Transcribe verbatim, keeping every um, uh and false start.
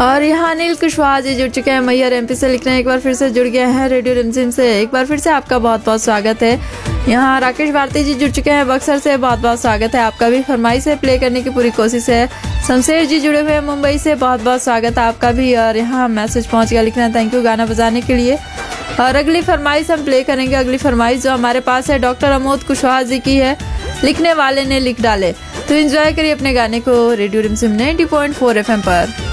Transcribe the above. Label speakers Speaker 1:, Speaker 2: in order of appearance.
Speaker 1: और यहाँ अनिल कुशवाहा जी जुड़ चुके हैं मैयर एमपी से, लिख रहे हैं एक बार फिर से जुड़ गए हैं रेडियो रिमझिम से। एक बार फिर से आपका बहुत बहुत स्वागत है। यहाँ राकेश भारती जी जुड़ चुके हैं बक्सर से, बहुत बहुत स्वागत है आपका भी। फरमाइश है प्ले करने की पूरी कोशिश है। शमशेर जी जुड़े हुए हैं मुंबई से, बहुत बहुत स्वागत है आपका भी। और यहाँ मैसेज पहुंच गया, लिख रहे हैं थैंक यू गाना बजाने के लिए। और अगली फरमाइश हम प्ले करेंगे। अगली फरमाइश जो हमारे पास है डॉक्टर अमोद कुशवाहा जी की है, लिखने वाले ने लिख डाले। तो एंजॉय करिए अपने गाने को रेडियो रिमझिम नाइंटी पॉइंट फोर एफएम पर।